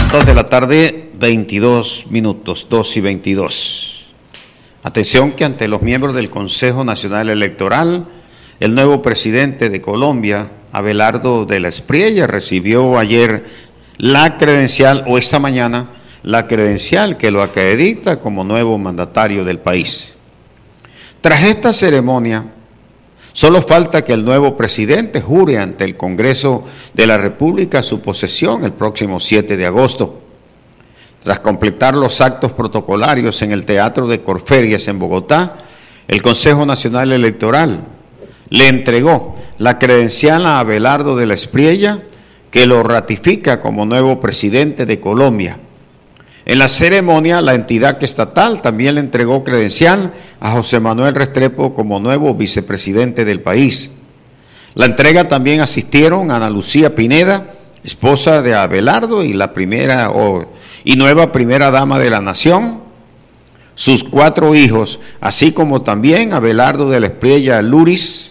2 de la tarde, 22 minutos, 2:22. Atención que ante los miembros del Consejo Nacional Electoral, el nuevo presidente de Colombia, Abelardo de la Espriella, recibió ayer la credencial, o esta mañana, la credencial que lo acredita como nuevo mandatario del país. Tras esta ceremonia, solo falta que el nuevo presidente jure ante el Congreso de la República su posesión el próximo 7 de agosto. Tras completar los actos protocolarios en el Teatro de Corferias en Bogotá, el Consejo Nacional Electoral le entregó la credencial a Abelardo de la Espriella, que lo ratifica como nuevo presidente de Colombia. En la ceremonia, la entidad estatal también le entregó credencial a José Manuel Restrepo como nuevo vicepresidente del país. La entrega también asistieron a Ana Lucía Pineda, esposa de Abelardo y la primera y nueva primera dama de la nación, sus 4 hijos, así como también Abelardo de la Espriella Juris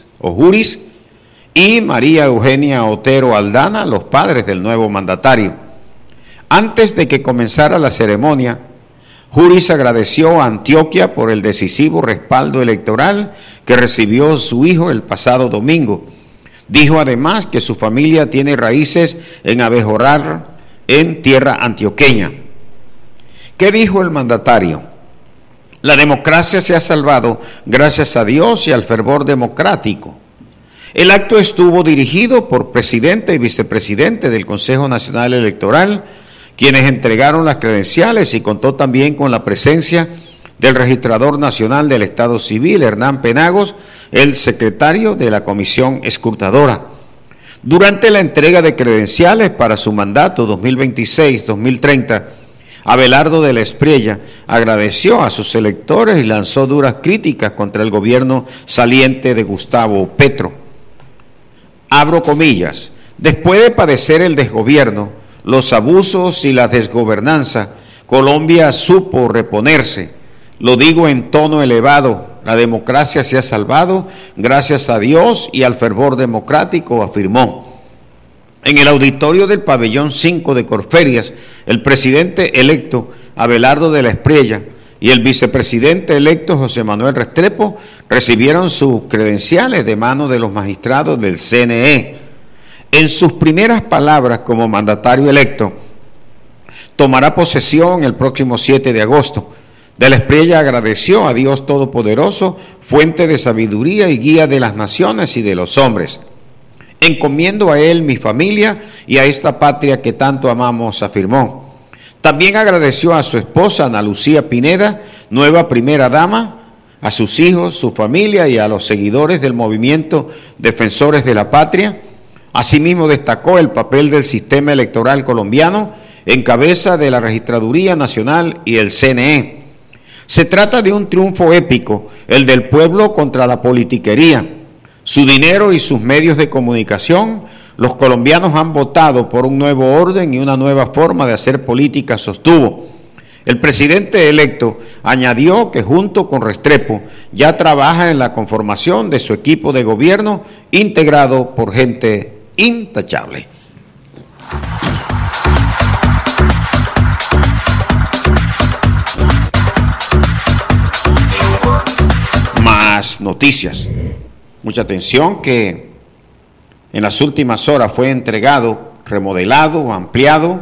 y María Eugenia Otero Aldana, los padres del nuevo mandatario. Antes de que comenzara la ceremonia, Juris agradeció a Antioquia por el decisivo respaldo electoral que recibió su hijo el pasado domingo. Dijo además que su familia tiene raíces en Abejorrar, en tierra antioqueña. ¿Qué dijo el mandatario? La democracia se ha salvado gracias a Dios y al fervor democrático. El acto estuvo dirigido por presidente y vicepresidente del Consejo Nacional Electoral, quienes entregaron las credenciales, y contó también con la presencia del registrador nacional del Estado Civil, Hernán Penagos, el secretario de la Comisión Escrutadora. Durante la entrega de credenciales para su mandato 2026-2030, Abelardo de la Espriella agradeció a sus electores y lanzó duras críticas contra el gobierno saliente de Gustavo Petro. Abro comillas: después de padecer el desgobierno, los abusos y la desgobernanza, Colombia supo reponerse. Lo digo en tono elevado, la democracia se ha salvado gracias a Dios y al fervor democrático, afirmó. En el auditorio del pabellón 5 de Corferias, el presidente electo Abelardo de la Espriella y el vicepresidente electo José Manuel Restrepo recibieron sus credenciales de mano de los magistrados del CNE. En sus primeras palabras como mandatario electo, tomará posesión el próximo 7 de agosto. De la Espriella agradeció a Dios Todopoderoso, fuente de sabiduría y guía de las naciones y de los hombres. Encomiendo a él mi familia y a esta patria que tanto amamos, afirmó. También agradeció a su esposa Ana Lucía Pineda, nueva primera dama, a sus hijos, su familia y a los seguidores del movimiento Defensores de la Patria. Asimismo destacó el papel del sistema electoral colombiano en cabeza de la Registraduría Nacional y el CNE. Se trata de un triunfo épico, el del pueblo contra la politiquería. Su dinero y sus medios de comunicación, los colombianos han votado por un nuevo orden y una nueva forma de hacer política, sostuvo. El presidente electo añadió que junto con Restrepo ya trabaja en la conformación de su equipo de gobierno integrado por gente intachable. Más noticias. Mucha atención que en las últimas horas fue entregado, remodelado, ampliado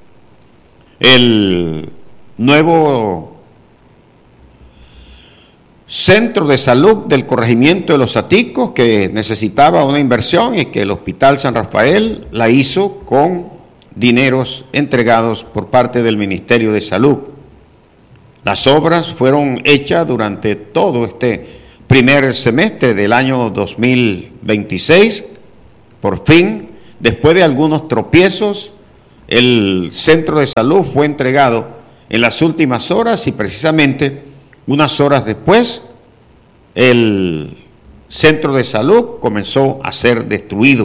el nuevo Centro de Salud del Corregimiento de Los Aticos, que necesitaba una inversión y que el Hospital San Rafael la hizo con dineros entregados por parte del Ministerio de Salud. Las obras fueron hechas durante todo este primer semestre del año 2026. Por fin, después de algunos tropiezos, el Centro de Salud fue entregado en las últimas horas y precisamente unas horas después, el Centro de Salud comenzó a ser destruido.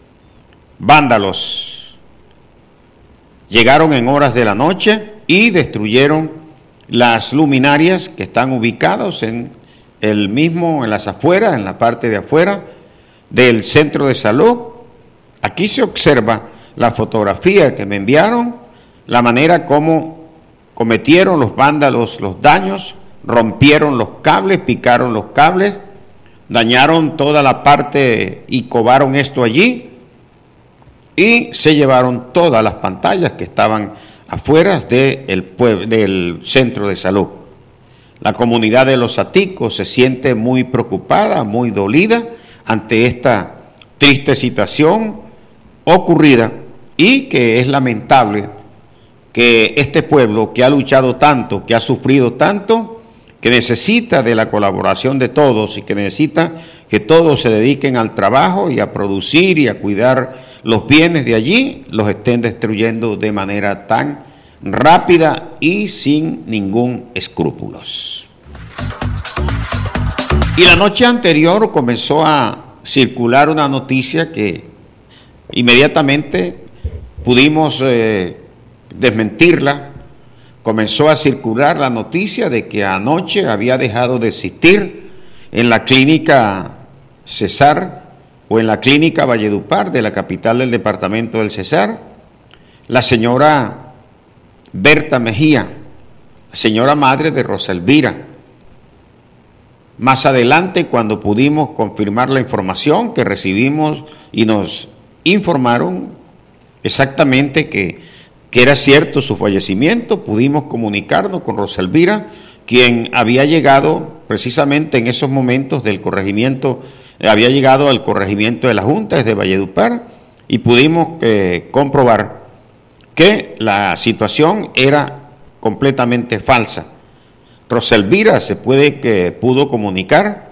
Vándalos llegaron en horas de la noche y destruyeron las luminarias que están ubicadas en las afueras, en la parte de afuera del Centro de Salud. Aquí se observa la fotografía que me enviaron la manera como cometieron los vándalos los daños, rompieron los cables, picaron los cables, dañaron toda la parte y cobaron esto allí y se llevaron todas las pantallas que estaban afuera del centro de salud. La comunidad de Los Aticos se siente muy preocupada, muy dolida ante esta triste situación ocurrida y que es lamentable que este pueblo que ha luchado tanto, que ha sufrido tanto, que necesita de la colaboración de todos y que necesita que todos se dediquen al trabajo y a producir y a cuidar los bienes de allí, los estén destruyendo de manera tan rápida y sin ningún escrúpulos. Y la noche anterior comenzó a circular una noticia que inmediatamente pudimos desmentirla. Comenzó a circular la noticia de que anoche había dejado de existir en la clínica Cesar o en la clínica Valledupar de la capital del departamento del Cesar, la señora Berta Mejía, señora madre de Rosa Elvira. Más adelante, cuando pudimos confirmar la información que recibimos y nos informaron exactamente que era cierto su fallecimiento, pudimos comunicarnos con Rosa Elvira, quien había llegado precisamente en esos momentos del corregimiento, había llegado al corregimiento de la Junta desde Valledupar, y pudimos comprobar que la situación era completamente falsa. Rosa Elvira pudo comunicar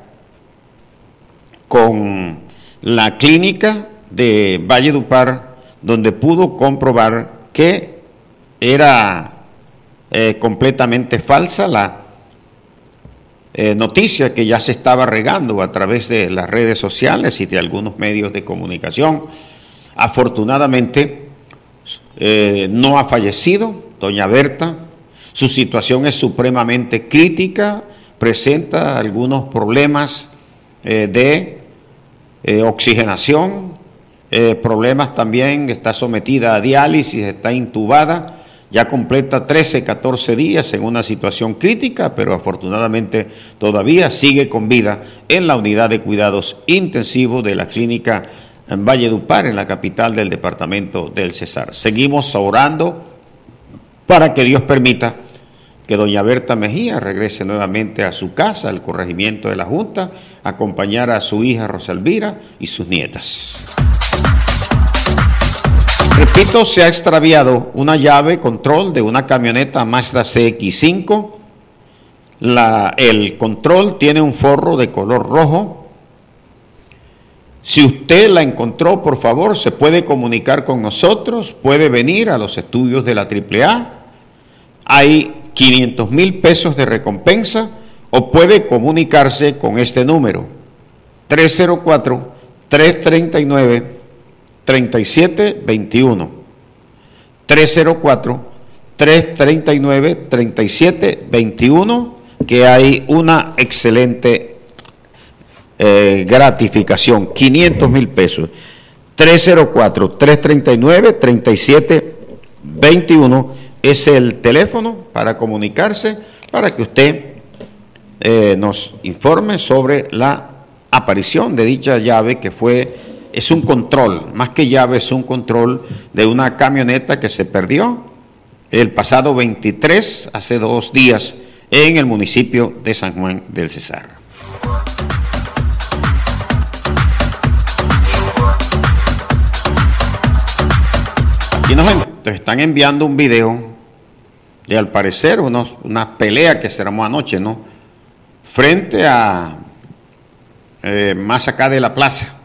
con la clínica de Valledupar, donde pudo comprobar que era completamente falsa la noticia que ya se estaba regando a través de las redes sociales y de algunos medios de comunicación. Afortunadamente no ha fallecido doña Berta. Su situación es supremamente crítica, presenta algunos problemas de oxigenación, problemas también, está sometida a diálisis, está intubada, ya completa 13, 14 días en una situación crítica, pero afortunadamente todavía sigue con vida en la unidad de cuidados intensivos de la clínica en Valledupar, en la capital del departamento del Cesar. Seguimos orando para que Dios permita que doña Berta Mejía regrese nuevamente a su casa, al corregimiento de la Junta, acompañar a su hija Rosa Elvira y sus nietas. Repito, se ha extraviado una llave control de una camioneta Mazda CX-5. El control tiene un forro de color rojo. Si usted la encontró, por favor, se puede comunicar con nosotros, puede venir a los estudios de la AAA. Hay 500,000 pesos de recompensa, o puede comunicarse con este número, 304-339-3721, 304-339-3721, que hay una excelente gratificación, 500,000 pesos, 304-339-3721 es el teléfono para comunicarse, para que usted nos informe sobre la aparición de dicha llave que es un control, más que llave, es un control de una camioneta que se perdió el pasado 23, hace 2 días, en el municipio de San Juan del Cesar. Aquí nos están enviando un video de, al parecer, una pelea que se armó anoche, ¿no? Frente a, más acá de la plaza,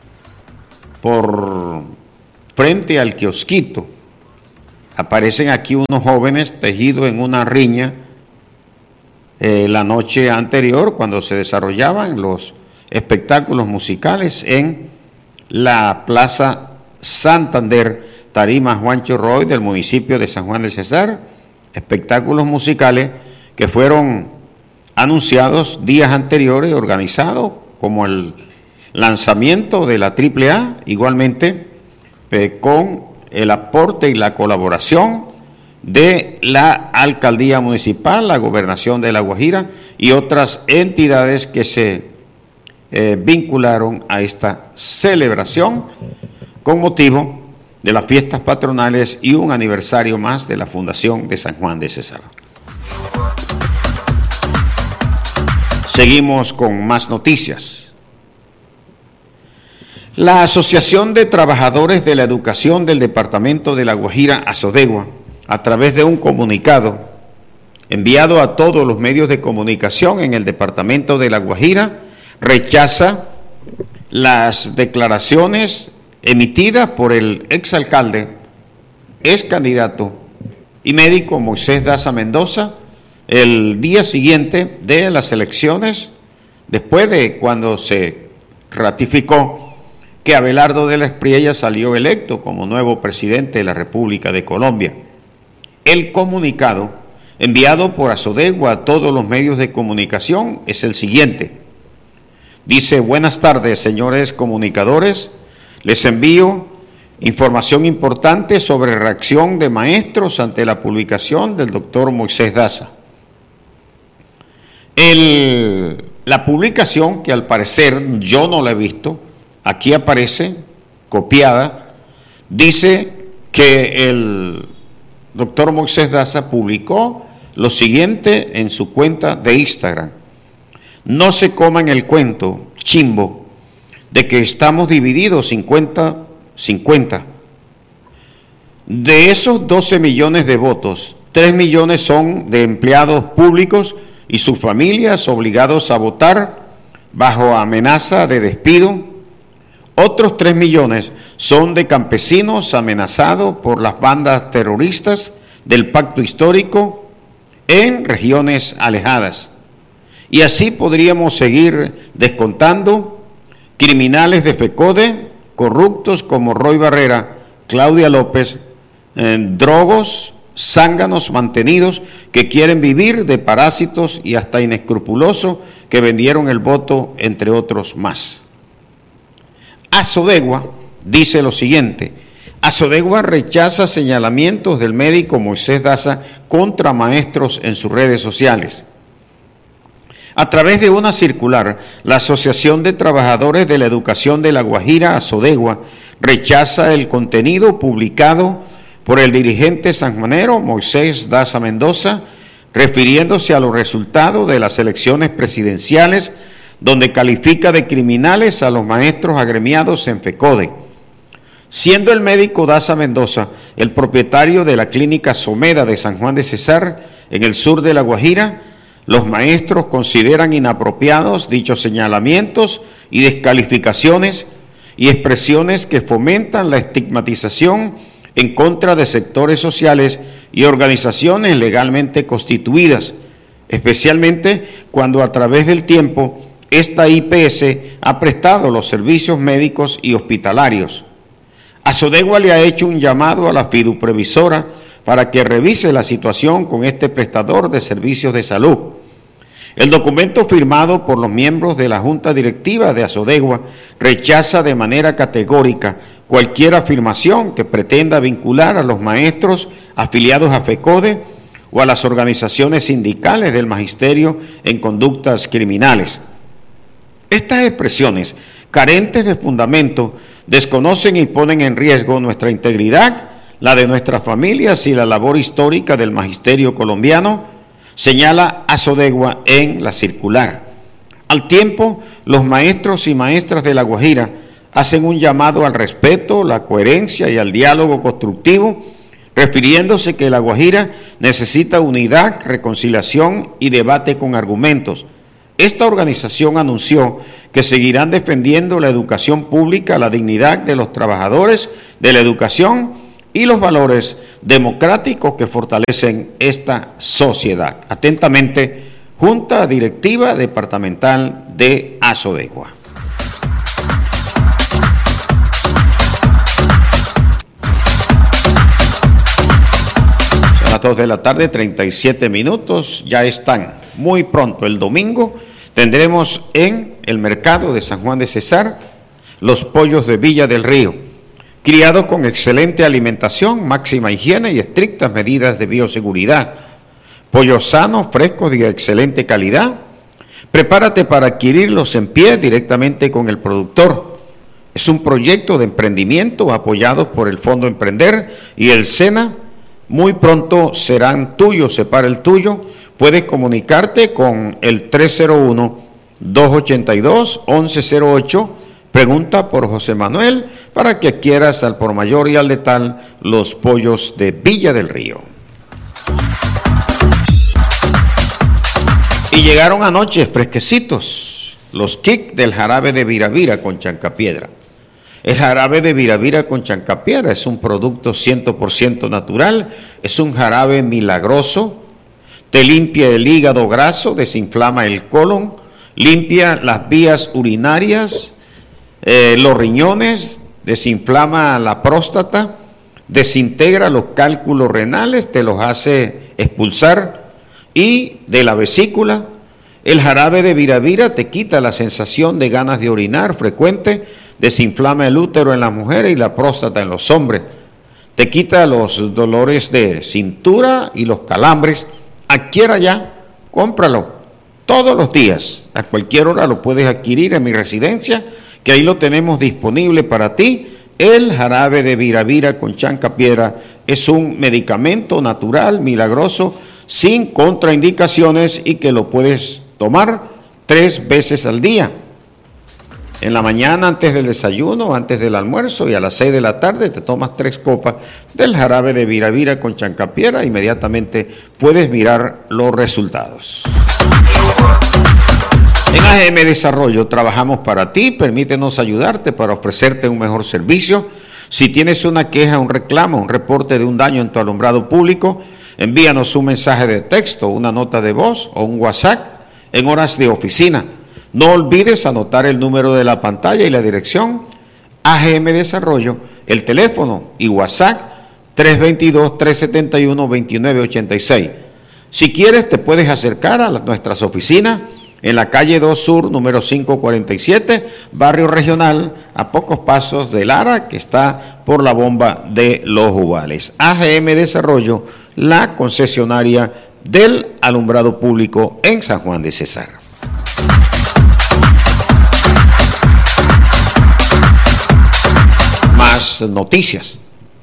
frente al kiosquito. Aparecen aquí unos jóvenes tejidos en una riña la noche anterior, cuando se desarrollaban los espectáculos musicales en la Plaza Santander, Tarima Juancho Roy del municipio de San Juan del Cesar. Espectáculos musicales que fueron anunciados días anteriores, organizados como el lanzamiento de la AAA, igualmente con el aporte y la colaboración de la Alcaldía Municipal, la Gobernación de La Guajira y otras entidades que se vincularon a esta celebración con motivo de las fiestas patronales y un aniversario más de la Fundación de San Juan de Cesar. Seguimos con más noticias. La Asociación de Trabajadores de la Educación del Departamento de La Guajira, ASODEGUA, a través de un comunicado enviado a todos los medios de comunicación en el Departamento de La Guajira, rechaza las declaraciones emitidas por el exalcalde, ex candidato y médico Moisés Daza Mendoza el día siguiente de las elecciones, después de cuando se ratificó que Abelardo de la Espriella salió electo como nuevo presidente de la República de Colombia. El comunicado enviado por ASODEGUA a todos los medios de comunicación es el siguiente. Dice: buenas tardes, señores comunicadores. Les envío información importante sobre reacción de maestros ante la publicación del doctor Moisés Daza. La publicación, que al parecer yo no la he visto, aquí aparece copiada, dice que el doctor Moisés Daza publicó lo siguiente en su cuenta de Instagram: no se coman el cuento, chimbo, de que estamos divididos 50-50. De esos 12 millones de votos, 3 millones son de empleados públicos y sus familias obligados a votar bajo amenaza de despido. Otros 3 millones son de campesinos amenazados por las bandas terroristas del pacto histórico en regiones alejadas. Y así podríamos seguir descontando criminales de FECODE, corruptos como Roy Barrera, Claudia López, drogos, zánganos mantenidos que quieren vivir de parásitos y hasta inescrupulosos que vendieron el voto, entre otros más. ASODEGUA dice lo siguiente: ASODEGUA rechaza señalamientos del médico Moisés Daza contra maestros en sus redes sociales. A través de una circular, la Asociación de Trabajadores de la Educación de La Guajira, ASODEGUA, rechaza el contenido publicado por el dirigente sanjuanero Moisés Daza Mendoza, refiriéndose a los resultados de las elecciones presidenciales, donde califica de criminales a los maestros agremiados en FECODE. Siendo el médico Daza Mendoza el propietario de la clínica Someda de San Juan de Cesar, en el sur de La Guajira, los maestros consideran inapropiados dichos señalamientos y descalificaciones y expresiones que fomentan la estigmatización en contra de sectores sociales y organizaciones legalmente constituidas, especialmente cuando a través del tiempo esta IPS ha prestado los servicios médicos y hospitalarios. ASODEGUA le ha hecho un llamado a la fiduprevisora para que revise la situación con este prestador de servicios de salud. El documento firmado por los miembros de la Junta Directiva de ASODEGUA rechaza de manera categórica cualquier afirmación que pretenda vincular a los maestros afiliados a FECODE o a las organizaciones sindicales del magisterio en conductas criminales. Estas expresiones, carentes de fundamento, desconocen y ponen en riesgo nuestra integridad, la de nuestras familias y la labor histórica del magisterio colombiano, señala ASODEGUA en la circular. Al tiempo, los maestros y maestras de La Guajira hacen un llamado al respeto, la coherencia y al diálogo constructivo, refiriéndose que La Guajira necesita unidad, reconciliación y debate con argumentos. Esta organización anunció que seguirán defendiendo la educación pública, la dignidad de los trabajadores de la educación y los valores democráticos que fortalecen esta sociedad. Atentamente, Junta Directiva Departamental de ASODEGUA. Son las 2 de la tarde, 37 minutos, ya están. Muy pronto, el domingo, tendremos en el mercado de San Juan de Cesar los pollos de Villa del Río, criados con excelente alimentación, máxima higiene y estrictas medidas de bioseguridad. Pollos sanos, frescos y de excelente calidad. Prepárate para adquirirlos en pie directamente con el productor. Es un proyecto de emprendimiento apoyado por el Fondo Emprender y el SENA. Muy pronto serán tuyos, separa el tuyo. Puedes comunicarte con el 301-282-1108. Pregunta por José Manuel para que adquieras al por mayor y al letal los pollos de Villa del Río. Y llegaron anoche fresquecitos los kits del jarabe de Viravira con chancapiedra. El jarabe de Viravira con chancapiedra es un producto 100% natural, es un jarabe milagroso, te limpia el hígado graso, desinflama el colon, limpia las vías urinarias, los riñones, desinflama la próstata, desintegra los cálculos renales, te los hace expulsar, y de la vesícula. El jarabe de Viravira te quita la sensación de ganas de orinar frecuente, desinflama el útero en las mujeres y la próstata en los hombres, te quita los dolores de cintura y los calambres. Adquiera ya, cómpralo todos los días, a cualquier hora lo puedes adquirir en mi residencia, que ahí lo tenemos disponible para ti. El jarabe de Viravira con chancapiedra es un medicamento natural, milagroso, sin contraindicaciones y que lo puedes tomar 3 veces al día. En la mañana antes del desayuno, antes del almuerzo y a las 6 de la tarde te tomas 3 copas del jarabe de Viravira con chancapiedra. Inmediatamente puedes mirar los resultados. En AGM Desarrollo trabajamos para ti, permítenos ayudarte para ofrecerte un mejor servicio. Si tienes una queja, un reclamo, un reporte de un daño en tu alumbrado público, envíanos un mensaje de texto, una nota de voz o un WhatsApp en horas de oficina. No olvides anotar el número de la pantalla y la dirección. AGM Desarrollo, el teléfono y WhatsApp 322-371-2986. Si quieres, te puedes acercar a nuestras oficinas en la calle 2 Sur, número 547, barrio regional, a pocos pasos de Lara, que está por la bomba de Los Uvales. AGM Desarrollo, la concesionaria del alumbrado público en San Juan de Cesar. Más noticias.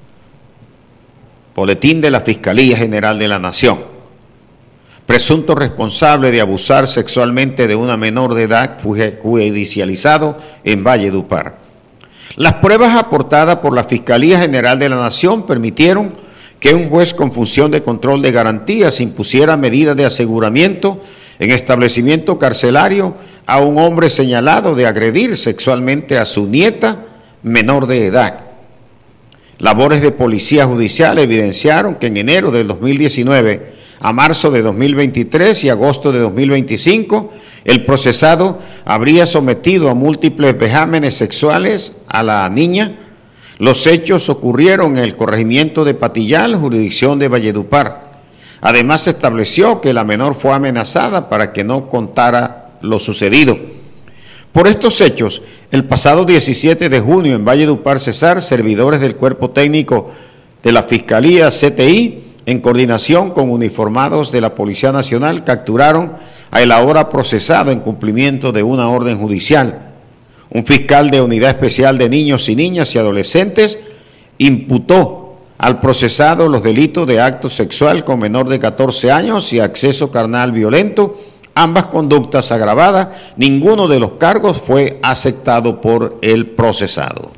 Boletín de la Fiscalía General de la Nación. Presunto responsable de abusar sexualmente de una menor de edad fue judicializado en Valledupar. Las pruebas aportadas por la Fiscalía General de la Nación permitieron que un juez con función de control de garantías impusiera medidas de aseguramiento en establecimiento carcelario a un hombre señalado de agredir sexualmente a su nieta menor de edad. Labores de policía judicial evidenciaron que en enero del 2019 a marzo de 2023 y agosto de 2025, el procesado habría sometido a múltiples vejámenes sexuales a la niña. Los hechos ocurrieron en el corregimiento de Patillal, jurisdicción de Valledupar. Además, se estableció que la menor fue amenazada para que no contara lo sucedido. Por estos hechos, el pasado 17 de junio en Valledupar, Cesar, servidores del Cuerpo Técnico de la Fiscalía CTI, en coordinación con uniformados de la Policía Nacional, capturaron al ahora procesado en cumplimiento de una orden judicial. Un fiscal de Unidad Especial de Niños y Niñas y Adolescentes imputó al procesado los delitos de acto sexual con menor de 14 años y acceso carnal violento, ambas conductas agravadas. Ninguno de los cargos fue aceptado por el procesado.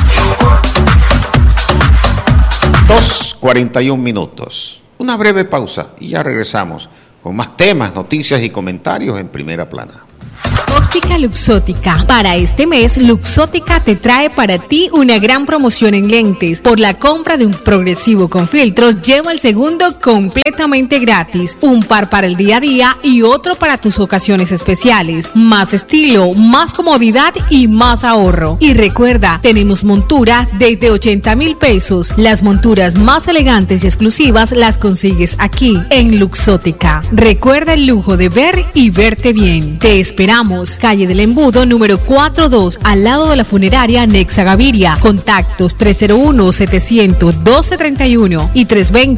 2:41 minutos. Una breve pausa y ya regresamos con más temas, noticias y comentarios en Primera Plana. Óptica Luxótica. Para este mes, Luxótica te trae para ti una gran promoción en lentes. Por la compra de un progresivo con filtros, lleva el segundo completamente gratis. Un par para el día a día y otro para tus ocasiones especiales. Más estilo, más comodidad y más ahorro. Y recuerda, tenemos montura desde 80,000 pesos. Las monturas más elegantes y exclusivas las consigues aquí, en Luxótica. Recuerda el lujo de ver y verte bien. Te esperamos Seguros, calle del Embudo, número 42, al lado de la funeraria Nexa Gaviria. Contactos 301-700-1231 y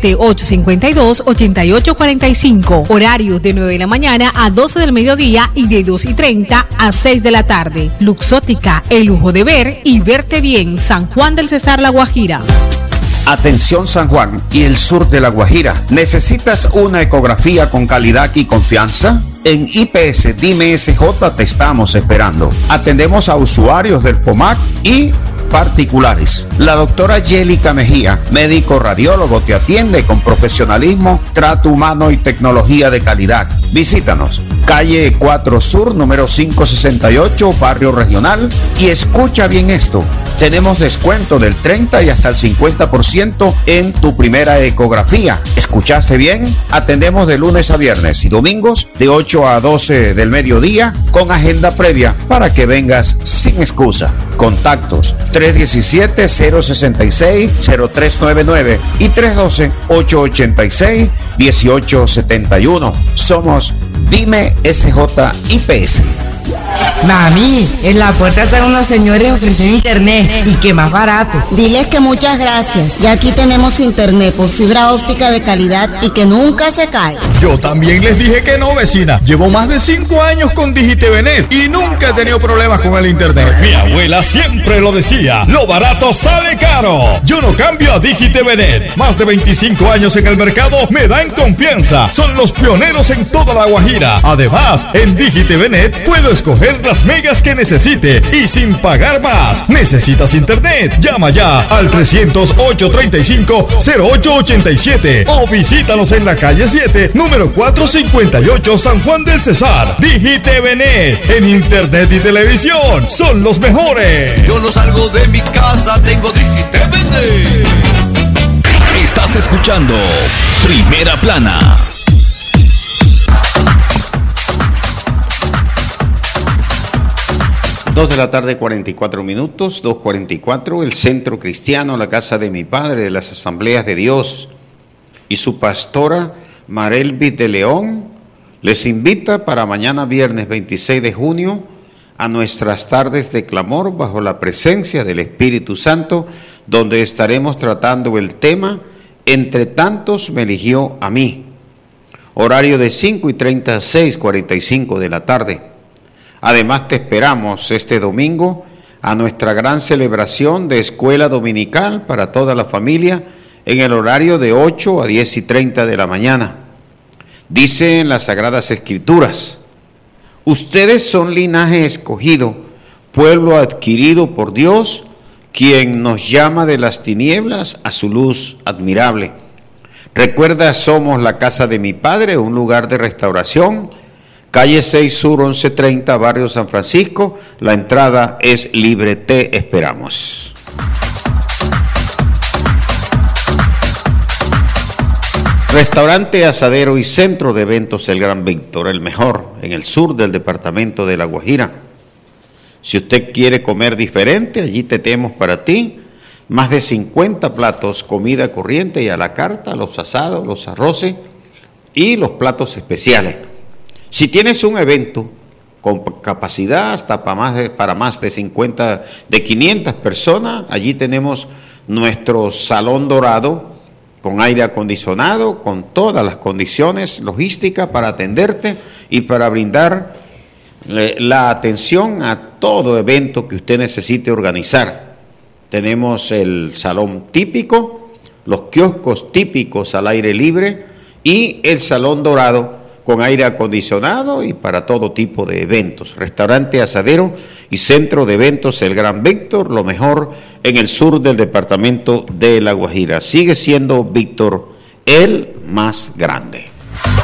320-852-8845. Horarios de 9 de la mañana a 12 del mediodía y de 2:30 a 6 de la tarde. Luxótica, el lujo de ver y verte bien. San Juan del Cesar, La Guajira. Atención San Juan y el sur de La Guajira. ¿Necesitas una ecografía con calidad y confianza? En IPS Dime SJ te estamos esperando. Atendemos a usuarios del FOMAC y particulares. La doctora Yélica Mejía, médico radiólogo, te atiende con profesionalismo, trato humano y tecnología de calidad. Visítanos, calle 4 Sur, número 568, Barrio Regional. Y escucha bien esto, tenemos descuento del 30 y hasta el 50% en tu primera ecografía. ¿Escuchaste bien? Atendemos de lunes a viernes y domingos de 8 a 12 del mediodía con agenda previa para que vengas sin excusa. Contactos 317-066-0399 y 312-886-1871. Somos Dime SJ IPS. Mami, en la puerta están unos señores ofreciendo internet y que más barato. Diles que muchas gracias. Ya aquí tenemos internet por fibra óptica de calidad y que nunca se cae. Yo también les dije que no, vecina. Llevo más de 5 años con DigiTVNet y nunca he tenido problemas con el internet. Mi abuela siempre lo decía, lo barato sale caro. Yo no cambio a DigiTVNet. Más de 25 años en el mercado me dan confianza. Son los pioneros en toda La Guajira. Además, en DigiTVNet puedo escoger las megas que necesite y sin pagar más. ¿Necesitas internet? Llama ya al 300-835-0887 o visítanos en la calle 7, número 458, San Juan del Cesar. DigiTVNet, en internet y televisión, son los mejores. Yo no salgo de mi casa, tengo DigiTVNet. Estás escuchando Primera Plana. 2 de la tarde, 44 minutos, 2:44, el Centro Cristiano, la Casa de mi Padre, de las Asambleas de Dios y su pastora Marelvis de León, les invita para mañana viernes 26 de junio a nuestras tardes de clamor bajo la presencia del Espíritu Santo, donde estaremos tratando el tema Entre tantos me eligió a mí. Horario de 5:30 a 6:45 de la tarde. Además, te esperamos este domingo a nuestra gran celebración de escuela dominical para toda la familia en el horario de 8 a 10:30 de la mañana. Dice en las Sagradas Escrituras, ustedes son linaje escogido, pueblo adquirido por Dios, quien nos llama de las tinieblas a su luz admirable. Recuerda, somos la Casa de mi Padre, un lugar de restauración, calle 6 Sur 1130, barrio San Francisco. La entrada es libre, te esperamos. Restaurante, asadero y centro de eventos El Gran Víctor, el mejor en el sur del departamento de La Guajira. Si usted quiere comer diferente, allí tenemos para ti más de 50 platos, comida corriente y a la carta, los asados, los arroces y los platos especiales. Si tienes un evento con capacidad hasta para más de 500 personas, allí tenemos nuestro salón dorado con aire acondicionado, con todas las condiciones logísticas para atenderte y para brindar la atención a todo evento que usted necesite organizar. Tenemos el salón típico, los kioscos típicos al aire libre y el salón dorado con aire acondicionado y para todo tipo de eventos. Restaurante, asadero y centro de eventos El Gran Víctor, lo mejor en el sur del departamento de La Guajira. Sigue siendo Víctor el más grande.